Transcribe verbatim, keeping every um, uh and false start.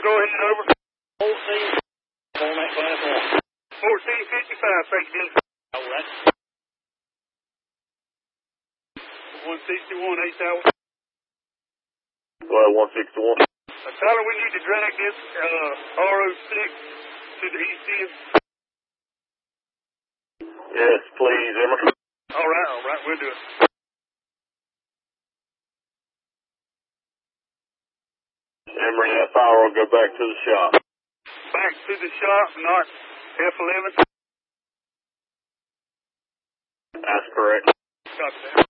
go ahead, over. fourteen on that class one. fourteen fifty-five, thank you. All right. one sixty-one, eight thousand. Well, one sixty-one. Uh, Tyler, we need to drag this uh, R O six to the east end. Yes, please, Emmer. All right, all right, we'll do it. Emory, that power will go back to the shop. Back to the shop, not F eleven. That's correct. Copy that.